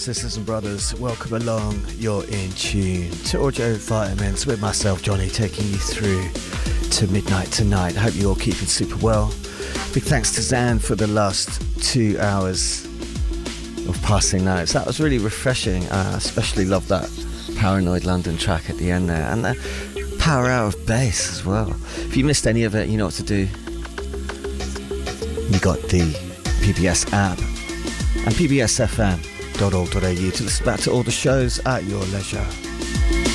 sisters and brothers, welcome along. You're in tune to Audio Vitamins with myself, Johnny, taking you through to midnight tonight. Hope you're all keeping super well. Big thanks to Zan for the last 2 hours of passing notes. That was really refreshing. I especially love that Paranoid London track at the end there, and the power out of bass as well. If you missed any of it, you know what to do. You got the PBS app and pbsfm.org.au to listen back to all the shows at your leisure.